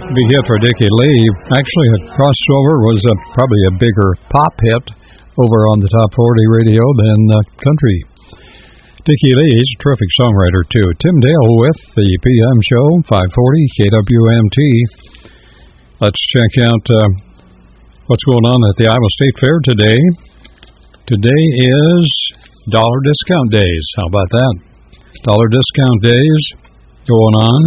big hit for Dickie Lee. Actually, a crossover was probably a bigger pop hit over on the Top 40 radio than country. Dickie Lee is a terrific songwriter, too. Tim Dale with the PM show, 540 KWMT. Let's check out what's going on at the Iowa State Fair today. Today is dollar discount days. How about that? Dollar discount days going on.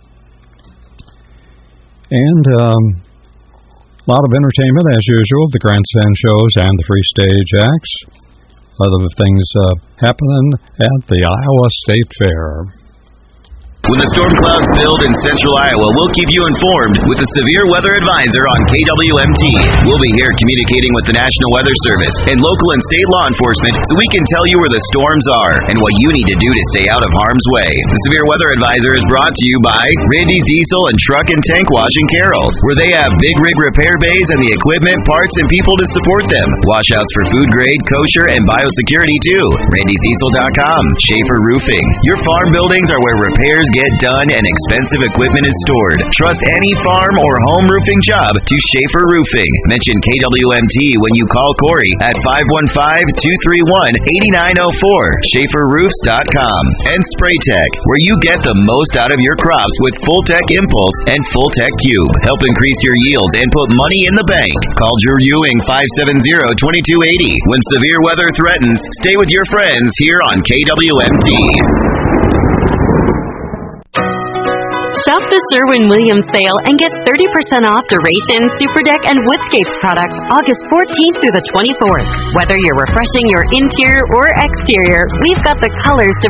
And a lot of entertainment, as usual, the grandstand shows and the free stage acts. Other things happening at the Iowa State Fair. When the storm clouds build in central Iowa, we'll keep you informed with the Severe Weather Advisor on KWMT. We'll be here communicating with the National Weather Service and local and state law enforcement so we can tell you where the storms are and what you need to do to stay out of harm's way. The Severe Weather Advisor is brought to you by Randy's Diesel and Truck and Tank Wash in Carroll, where they have big rig repair bays and the equipment, parts, and people to support them. Washouts for food grade, kosher, and biosecurity too. Randy'sDiesel.com. Schaefer Roofing. Your farm buildings are where repairs get done and expensive equipment is stored. Trust any farm or home roofing job to Schaefer Roofing. Mention KWMT when you call Corey at 515-231-8904. SchaeferRoofs.com. And SprayTech, where you get the most out of your crops with Full-Tech Impulse and Full-Tech Cube. Help increase your yields and put money in the bank. Call Drew Ewing 570-2280. When severe weather threatens, stay with your friends here on KWMT. Shop the Sherwin-Williams sale and get 30% off Duration, Superdeck, and Woodscapes products August 14th through the 24th. Whether you're refreshing your interior or exterior, we've got the colors to